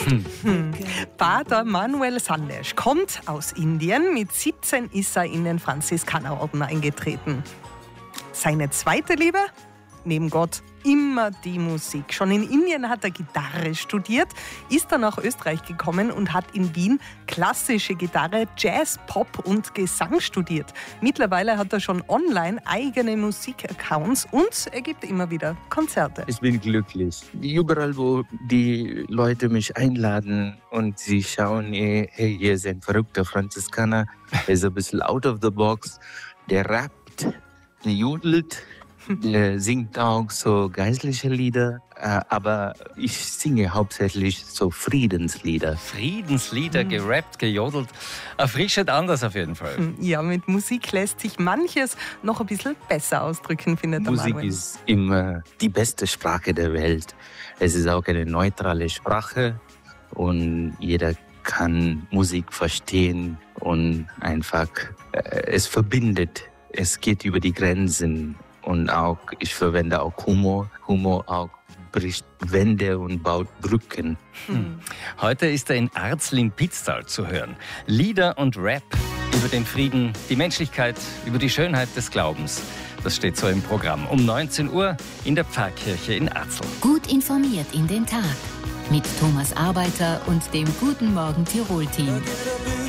Pater Manuel Sandesh kommt aus Indien. Mit 17 ist er in den Franziskanerorden eingetreten. Seine zweite Liebe? Neben Gott immer die Musik. Schon in Indien hat er Gitarre studiert, ist dann nach Österreich gekommen und hat in Wien klassische Gitarre, Jazz, Pop und Gesang studiert. Mittlerweile hat er schon online eigene Musikaccounts und er gibt immer wieder Konzerte. Ich bin glücklich. Überall, wo die Leute mich einladen und sie schauen, hey, hier ist ein verrückter Franziskaner, der ist ein bisschen out of the box, der rappt, der jodelt, der singt auch so geistliche Lieder, aber ich singe hauptsächlich so Friedenslieder. Friedenslieder, gerappt, gejodelt. Erfrischend anders auf jeden Fall. Ja, mit Musik lässt sich manches noch ein bisschen besser ausdrücken, findet der Musik Manuel. ist immer die beste Sprache der Welt. Es ist auch eine neutrale Sprache und jeder kann Musik verstehen und einfach, es verbindet. Es geht über die Grenzen. Und auch, ich verwende auch Humor. Humor auch bricht Wände und baut Brücken. Heute ist er in Arzlim-Pitztal zu hören. Lieder und Rap über den Frieden, die Menschlichkeit, über die Schönheit des Glaubens. Das steht so im Programm. Um 19 Uhr in der Pfarrkirche in Arzl. Gut informiert in den Tag. Mit Thomas Arbeiter und dem Guten Morgen Tirol-Team.